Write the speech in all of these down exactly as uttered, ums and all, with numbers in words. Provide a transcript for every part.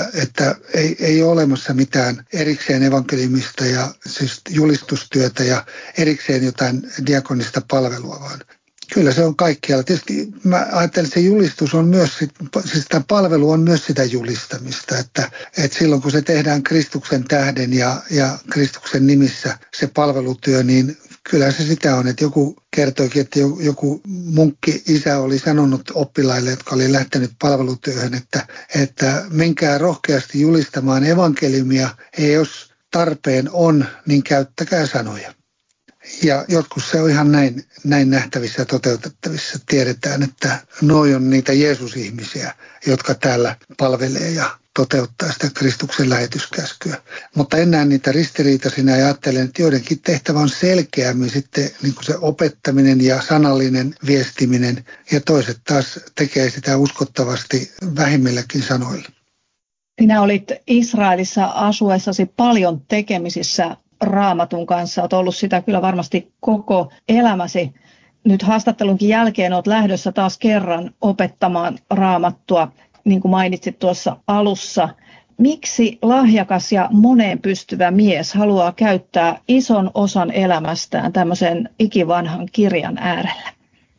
että, että ei, ei ole olemassa mitään erikseen evankeliumista ja siis julistustyötä ja erikseen jotain diakonista palvelua, vaan kyllä se on kaikkialla. Tietysti mä ajattelen, että se julistus on myös, siis tämä palvelu on myös sitä julistamista, että, että silloin kun se tehdään Kristuksen tähden ja, ja Kristuksen nimissä se palvelutyö, niin kyllä se sitä on, että joku kertoikin, että joku munkki isä oli sanonut oppilaille, jotka oli lähtenyt palvelutyöhön, että, että menkää rohkeasti julistamaan evankeliumia ja jos tarpeen on, niin käyttäkää sanoja. Ja joskus se on ihan näin, näin nähtävissä ja toteutettavissa. Tiedetään, että noi on niitä Jeesus-ihmisiä, jotka täällä palvelee ja toteuttaa sitä Kristuksen lähetyskäskyä. Mutta en näe niitä ristiriitaisina ja ajattelen, että joidenkin tehtävä on selkeämmin sitten niin kuin se opettaminen ja sanallinen viestiminen ja toiset taas tekee sitä uskottavasti vähimmilläkin sanoilla. Sinä olit Israelissa asuessasi paljon tekemisissä Raamatun kanssa. Olet ollut sitä kyllä varmasti koko elämäsi. Nyt haastattelunkin jälkeen olet lähdössä taas kerran opettamaan Raamattua, niin kuin mainitsit tuossa alussa. Miksi lahjakas ja moneen pystyvä mies haluaa käyttää ison osan elämästään tämmöisen ikivanhan kirjan äärellä?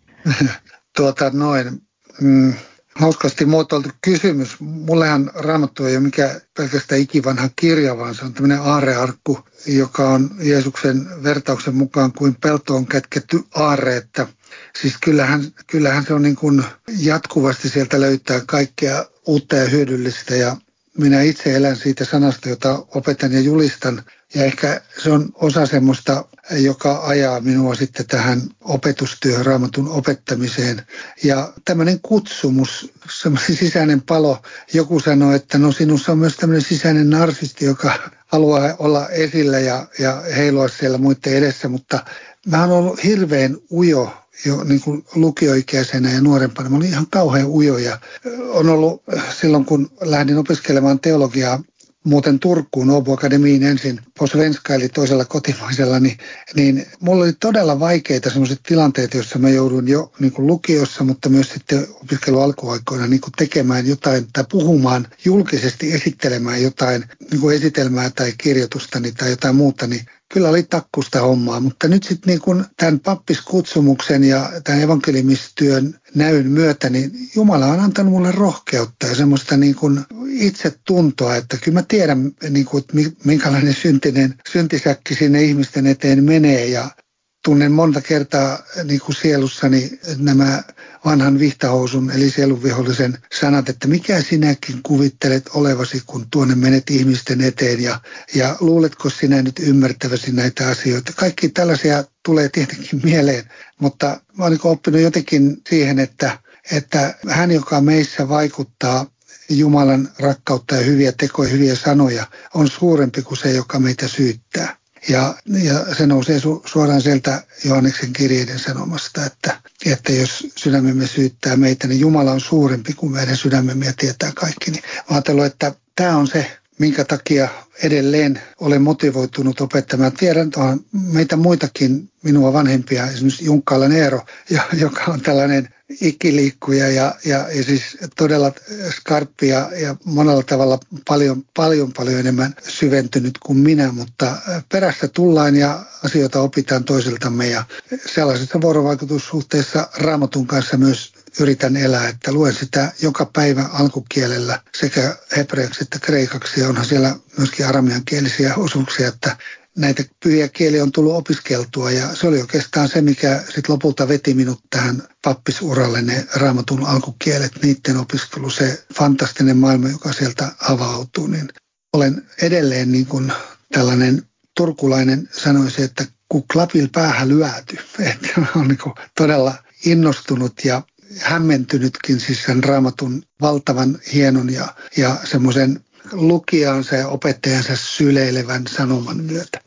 Tuota noin. Mm. Hauskasti muotoiltu kysymys. Mullehan Raamattu ei ole mikään pelkästään ikivanha kirja, vaan se on tämmöinen aarrearkku, joka on Jeesuksen vertauksen mukaan kuin peltoon kätketty aarre. Että siis kyllähän, kyllähän se on niin kuin jatkuvasti sieltä löytää kaikkea uutta ja hyödyllistä ja minä itse elän siitä sanasta, jota opetan ja julistan. Ja ehkä se on osa semmoista, joka ajaa minua sitten tähän opetustyöhön, Raamatun opettamiseen. Ja tämmöinen kutsumus, semmoinen sisäinen palo. Joku sanoo, että no sinussa on myös tämmöinen sisäinen narsisti, joka haluaa olla esillä ja, ja heilua siellä muiden edessä. Mutta mä oon ollut hirveän ujo jo niin kuin lukioikäisenä ja nuorempana. Mä olin ihan kauhean ujo ja on ollut silloin, kun lähdin opiskelemaan teologiaa, muuten Turkuun, Åbo Akademiin ensin, på svenska eli toisella kotimaisella, niin, niin mulla oli todella vaikeita sellaiset tilanteet, joissa mä joudun jo niin kuin lukiossa, mutta myös sitten opiskelun alkuaikoina niin kuin tekemään jotain tai puhumaan julkisesti, esittelemään jotain niin kuin esitelmää tai kirjoitustani tai jotain muuta, niin kyllä oli takkusta hommaa, mutta nyt sitten niin kun tämän pappiskutsumuksen ja tämän evankeliumistyön näyn myötä, niin Jumala on antanut mulle rohkeutta ja semmoista niin kuin itsetuntoa, että kyllä mä tiedän, niin kuin, että minkälainen syntinen syntisäkki sinne ihmisten eteen menee ja tunnen monta kertaa niin kuin sielussani nämä vanhan vihtahousun eli sielunvihollisen sanat, että mikä sinäkin kuvittelet olevasi, kun tuonne menet ihmisten eteen ja, ja luuletko sinä nyt ymmärtäväsi näitä asioita. Kaikki tällaisia tulee tietenkin mieleen, mutta mä olen oppinut jotenkin siihen, että, että hän, joka meissä vaikuttaa Jumalan rakkautta ja hyviä tekoja, hyviä sanoja, on suurempi kuin se, joka meitä syyttää. Ja, ja se nousee su, suoraan sieltä Johanneksen kirjeiden sanomasta, että, että jos sydämemme syyttää meitä, niin Jumala on suurempi kuin meidän sydämemme ja tietää kaikki. Niin ajatellut, että tämä on se, minkä takia edelleen olen motivoitunut opettamaan. Tiedän, on meitä muitakin, minua vanhempia, esimerkiksi Junkkalan Eero, joka on tällainen ikiliikkuja ja, ja, ja siis todella skarppi ja, ja monella tavalla paljon, paljon, paljon enemmän syventynyt kuin minä, mutta perässä tullaan ja asioita opitaan toisiltamme ja sellaisessa vuorovaikutussuhteessa Raamatun kanssa myös yritän elää, että luen sitä joka päivä alkukielellä sekä hebreaksi että kreikaksi ja onhan siellä myöskin aramiankielisiä osuuksia, että näitä pyhiä kieliä on tullut opiskeltua ja se oli oikeastaan se, mikä sitten lopulta veti minut tähän pappisuralle, ne Raamatun alkukielet, niiden opiskelu, se fantastinen maailma, joka sieltä avautuu, niin olen edelleen niin kuin tällainen turkulainen sanoisi, että kun klapil päähän lyöty, että on niin kuin todella innostunut ja hämmentynytkin siis sen Raamatun valtavan hienon ja, ja semmoisen lukijansa ja opettajansa syleilevän sanoman myötä.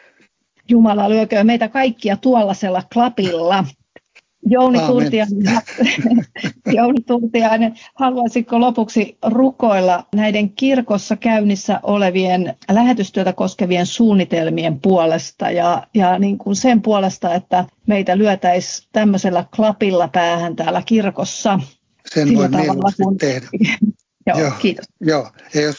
Jumala lyököön meitä kaikkia tuollaisella klapilla. Jouni Turtiainen, Jouni Turtiainen, haluaisitko lopuksi rukoilla näiden kirkossa käynnissä olevien lähetystyötä koskevien suunnitelmien puolesta ja, ja niin kuin sen puolesta, että meitä lyötäisiin tämmöisellä klapilla päähän täällä kirkossa? Sen voi mieluusti tehdä. Joo, Joo, kiitos. Joo, ja jos